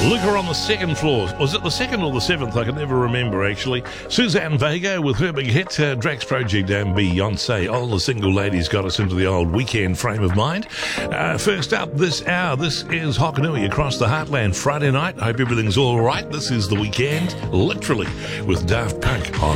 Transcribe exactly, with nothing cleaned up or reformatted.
Liquor on the second floor. Was it the second or the seventh? I can never remember, actually. Suzanne Vega with her big hit, uh, Drax Project and Beyonce. All the single ladies got us into the old weekend frame of mind. Uh, first up this hour, this is Hokanui across the heartland. Friday night. Hope everything's all right. This is the weekend, literally, with Daft Punk on